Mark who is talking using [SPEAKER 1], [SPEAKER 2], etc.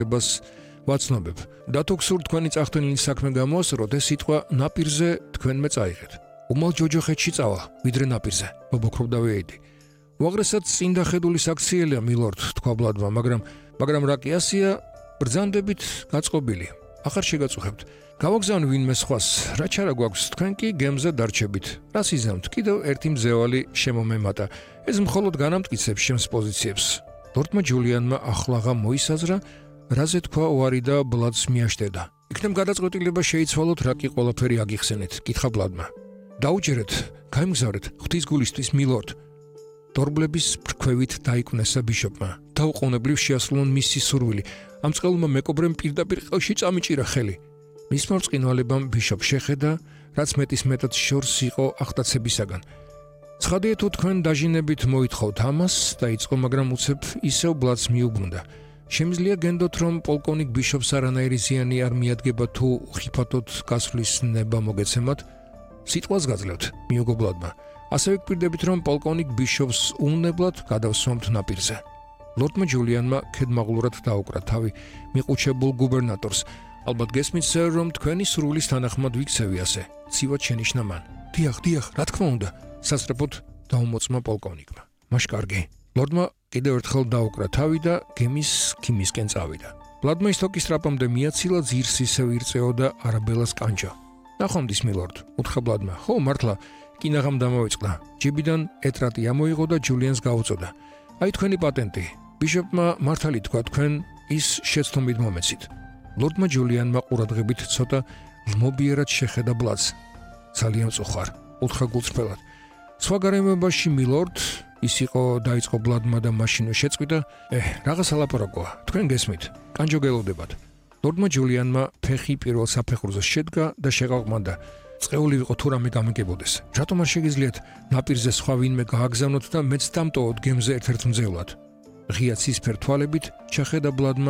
[SPEAKER 1] ბას ვაცნობებ. და თუ გსურთ თქვენი წახდენილი საქმე გამოასწროთ, ეს სიტყვა ნაპირზე თქვენმე წაიღეთ. უმალ ჯოჯოხეთში წავა, ვიდრე ნაპირზე, მობოქრობდა ვეიდი. უაღრესად წინდახედული საქციელია მილორდ, თქვა ბლადმა, მაგრამ რა კი ასია, ბრძანდებით გაწყობილი. ახარ შეგაწუხებთ. გავაგზავნ ვინმე სხვას, რა ჩარა გვაქვს, თქვენ კი გემზე დარჩებით. რას იზამთ? კიდევ ერთი მძევალი შემომემატა. ეს მხოლოდ განამტკიცებს ჩემს პოზიციებს. ლორდმა ჯულიანმა ახლაღა მოისაზრა, რაზე თქვა უარი და ბლადს მიაშტერდა. იქნებ გადაწყვეტილება შეიცვალოთ, რა კი ყველაფერი აგიხსენეთ, კითხა ბლადმა. დაუჯერეთ, გაიმგზავრეთ, ღვთის გულისთვის მილორდ. დორბლების ფრქვევით დაიკვნესა ბიშოპმა. დაუყოვნებლივ შეასრულონ მისი სურვილი. ამ წყელმა მეკობრემ პირდაპირ ყელში წამიჭირა ხელი. მისმა ბრწყინვალებამ ბიშოპ შეხედა, რაც მეტის მეტად შორს იყო ახტაცებისაგან. ცხადია თუ თქვენ დაჟინებით მოითხოვთ ამას, დაიწყო, მაგრამ უცებ ისევ ბლადს მიუბრუნდა. შემიძლია გენდოთ, რომ პოლკოვნიკ ბიშოპს არანაირი ზიანი არ მიადგება თუ უხიფათოდ გასვლის ნება მოგეცემათ? სიტყვას გაძლევთ, მიუგო ბლადმა. ასევე გვპირდებით, რომ პოლკოვნიკ ბიშოპს უვნებლად გადავსვამთ ნაპირზე. ლორდმა ჯულიანმა ქედმაღლურად დაუკრა თავი მიყუჩებულ გუბერნატორს. ალბათ გესმით, სერ, რომ თქვენი სურვილის თანახმად ვიქცევი ასე. ცივად შენიშნა მან. დიახ, რა თქმა უნდა, სასწრაფოდ დაუმოწმა პოლკოვნიკმა. მაშ კარგი. ლორდმა კიდევ ერთხელ დაუკრა თავი და გემის ქიმისკენ წავიდა. ბლადმა ისტოკის ტრაპამდე მიაცილა, ძირს ისევ ირწეოდა არაბელას კანჭა. ნახვამდის მილორდ, უთხრა ბლადმა. ხო, მართლა, კინაღამ დამოიწყდა. ჯიბიდან ეტრატი ამოიღო და ჯულიანს გაუწოდა. აი თქვენი პატენტი. ბიშოპმა მართალი თქვა, თქვენ ის შეცდომით მომეცით. ლორდმა ჯულიანმა ყურადღებით ცოტა ლმობიერად შეხედა ბლადს. ძალიან წუხარ, უთხრა გულწრფელად. სხვა გარემოებაში მილორდ, ის იყო, დაიწყო ბლადმა და მაშინვე შეწყვიტა. რაღაც ალაპარაკოა, თქვენ გესმით, კანჯო გელოდებათ. ლორდმა ჯულიანმა ფეხი პირველ საფეხურზე შედგა და შეყაყმანდა. წეული ვიყო თუ რამე გამიგებოდეს. რატომ არ შეგიძლიათ ნაპირზე სხვა ვინმე გააგზავნოთ და მეც დამტოვოთ გემზე ერთ-ერთ მძევლად? ღია ცისფერ თვალებით ჩახედა ბლადმა